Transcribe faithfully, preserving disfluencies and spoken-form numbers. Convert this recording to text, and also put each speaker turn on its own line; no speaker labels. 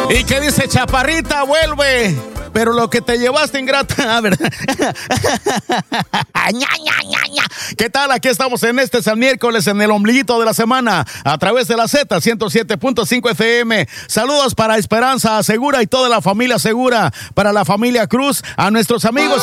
¿Y qué dice Chaparrita? Vuelve. Pero lo que te llevaste ingrata, ¿verdad? ña, ña, ña, ña. ¿Qué tal? Aquí estamos en este San Miércoles, en el ombliguito de la semana, a través de la Z ciento siete punto cinco F M. Saludos para Esperanza Segura y toda la familia Segura, para la familia Cruz, a nuestros amigos